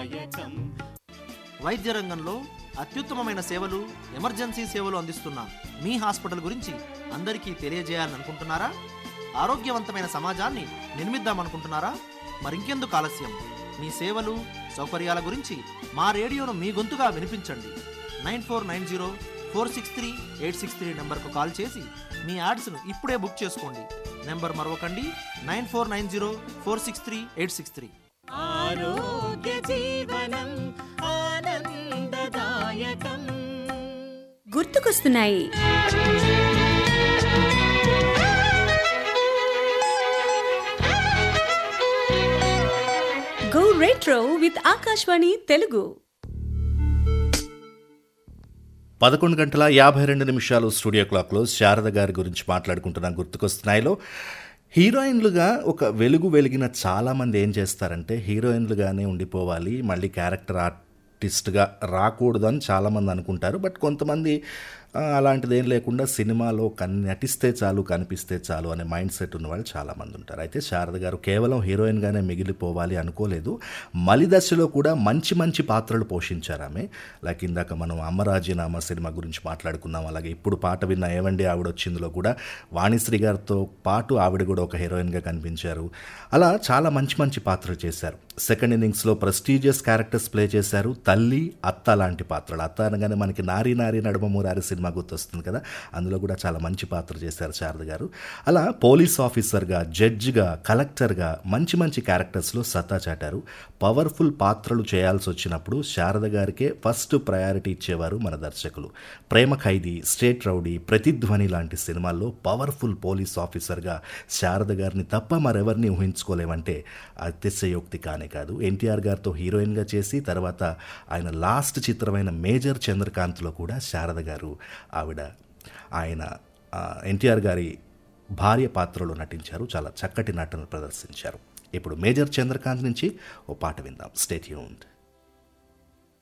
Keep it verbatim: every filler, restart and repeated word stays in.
వైద్య రంగంలో అత్యుత్తమమైన సేవలు, ఎమర్జెన్సీ సేవలు అందిస్తున్న మీ హాస్పిటల్ గురించి అందరికీ తెలియజేయాలని అనుకుంటున్నారా? ఆరోగ్యవంతమైన సమాజాన్ని నిర్మిద్దామనుకుంటున్నారా? మరింకెందుకు ఆలస్యం? మీ సేవలు, సౌకర్యాల గురించి మా రేడియోను మీ గొంతుగా వినిపించండి. Nine four nine zero four six three eight six three నెంబర్కు కాల్ చేసి మీ యాడ్స్ను ఇప్పుడే బుక్ చేసుకోండి. Number మరొకండి, nine four nine zero four six three eight six three. ఆరోగ్య జీవనం ఆనందదాయకం. గుర్తుకొస్తున్నాయి. Go retro with Akashvani Telugu. పదకొండు గంటల యాభై రెండు నిమిషాలు స్టూడియో క్లాక్లో శారద గారి గురించి మాట్లాడుకుంటున్నాం. గుర్తుకొస్తున్నాయిలో హీరోయిన్లుగా ఒక వెలుగు వెలిగిన చాలామంది ఏం చేస్తారంటే హీరోయిన్లుగానే ఉండిపోవాలి, మళ్ళీ క్యారెక్టర్ ఆర్టిస్ట్గా రాకూడదు అని చాలామంది అనుకుంటారు. బట్ కొంతమంది అలాంటిది ఏం లేకుండా సినిమాలో కన్ నటిస్తే చాలు, కనిపిస్తే చాలు అనే మైండ్ సెట్ ఉన్న వాళ్ళు చాలామంది ఉంటారు. అయితే శారద గారు కేవలం హీరోయిన్గానే మిగిలిపోవాలి అనుకోలేదు. మలి దశలో కూడా మంచి మంచి పాత్రలు పోషించారు ఆమె. లైక్ ఇందాక మనం అమ్మరాజీనామా సినిమా గురించి మాట్లాడుకున్నాం. అలాగే ఇప్పుడు పాట విన్న ఏవండి ఆవిడ వచ్చిందిలో కూడా వాణిశ్రీ గారితో పాటు ఆవిడ కూడా ఒక హీరోయిన్గా కనిపించారు. అలా చాలా మంచి మంచి పాత్రలు చేశారు. సెకండ్ ఇన్నింగ్స్లో ప్రెస్టీజియస్ క్యారెక్టర్స్ ప్లే చేశారు. తల్లి, అత్త లాంటి పాత్రలు. అత్త అనగానే మనకి నారీ నారీ నడుమ మురారి సినిమా గుర్తొస్తుంది కదా, అందులో కూడా చాలా మంచి పాత్ర చేశారు శారద గారు. అలా పోలీస్ ఆఫీసర్గా, జడ్జిగా, కలెక్టర్గా మంచి మంచి క్యారెక్టర్స్లో సత్తా చాటారు. పవర్ఫుల్ పాత్రలు చేయాల్సి వచ్చినప్పుడు శారద గారికే ఫస్ట్ ప్రయారిటీ ఇచ్చేవారు మన దర్శకులు. ప్రేమ ఖైదీ, స్టేట్ రౌడీ, ప్రతిధ్వని లాంటి సినిమాల్లో పవర్ఫుల్ పోలీస్ ఆఫీసర్గా శారద గారిని తప్ప మరెవరిని ఊహించుకోలేమంటే అతిశయోక్తి కానే కాదు. ఎన్టీఆర్ గారితో హీరోయిన్గా చేసి తర్వాత ఆయన లాస్ట్ చిత్రమైన మేజర్ చంద్రకాంత్లో కూడా శారద గారు ఆవిడ ఆయన ఎన్టీఆర్ గారి భార్య పాత్రలో నటించారు. చాలా చక్కటి నటన ప్రదర్శించారు. ఇప్పుడు మేజర్ చంద్రకాంత్ నుంచి ఓ పాట విందాం. Stay tuned.